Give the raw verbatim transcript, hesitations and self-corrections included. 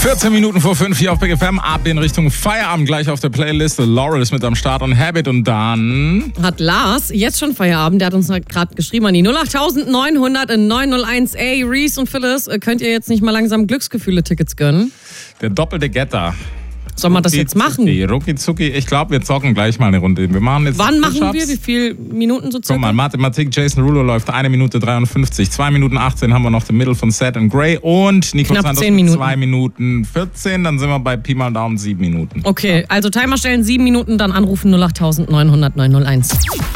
vierzehn Minuten vor fünf hier auf Big F M, ab in Richtung Feierabend, gleich auf der Playliste. Laurel ist mit am Start und Habit und dann... Hat Lars jetzt schon Feierabend, der hat uns gerade geschrieben an die null acht neun null null neun null eins. Ey, Reese und Phyllis, könnt ihr jetzt nicht mal langsam Glücksgefühle-Tickets gönnen? Der doppelte Getter. Sollen wir das jetzt machen? Rucki zucki, ich glaube, wir zocken gleich mal eine Runde. Wir machen jetzt Wann machen wir? Wie viele Minuten so circa? Guck mal, Mathematik, Jason Rulo läuft eine Minute dreiundfünfzig. zwei Minuten achtzehn haben wir noch den Middle von Seth and Grey und Nico Santos zwei Minuten vierzehn. Dann sind wir bei Pi mal Daumen sieben Minuten. Okay, also Timer stellen, sieben Minuten, dann anrufen null acht neun null null neun null eins.